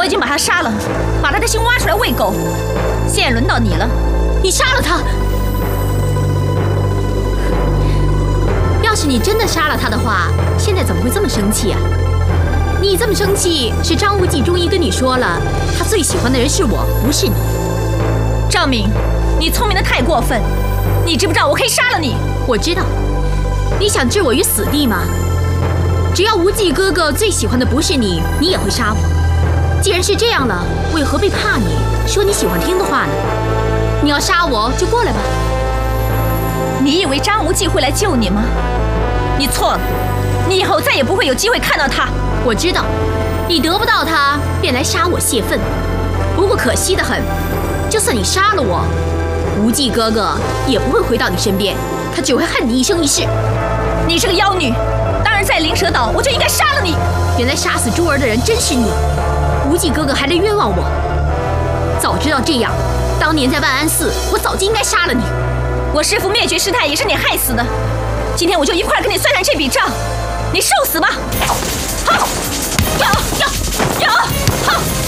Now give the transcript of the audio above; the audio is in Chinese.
已经把他杀了，把他的心挖出来喂狗。现在轮到你了，你杀了他。 要是你真的杀了他的话，现在怎么会这么生气啊？你这么生气是张无忌终于跟你说了，他最喜欢的人是我，不是你。 赵敏，你聪明的太过分，你知不知道我可以杀了你？ 我知道，你想置我于死地吗？只要无忌哥哥最喜欢的不是你，你也会杀我。既然是这样了，为何背叛你，说你喜欢听的话呢？你要杀我就过来吧。 你以为张无忌会来救你吗？你错了，你以后再也不会有机会看到他。 我知道，你得不到他，便来杀我泄愤。不过可惜得很，就算你杀了我，无忌哥哥也不会回到你身边，他只会恨你一生一世。 你是个妖女，当然在灵蛇岛我就应该杀了你。 原来杀死珠儿的人真是你，无忌哥哥还来冤枉我。早知道这样，当年在万安寺，我早就应该杀了你。 我师父灭绝师太也是你害死的，今天我就一块跟你算算这笔账，你受死吧！好，要，好。